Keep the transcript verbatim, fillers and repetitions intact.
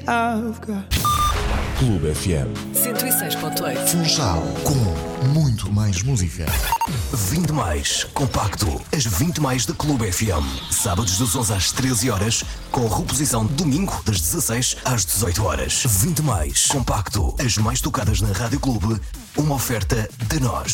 Clube F M cento e seis ponto oito. Funchal, com muito mais música. vinte mais compacto. As vinte mais da Clube F M. Sábados das onze às treze horas, com reposição domingo das dezasseis às dezoito horas. vinte mais compacto. As mais tocadas na Rádio Clube. Uma oferta de nós.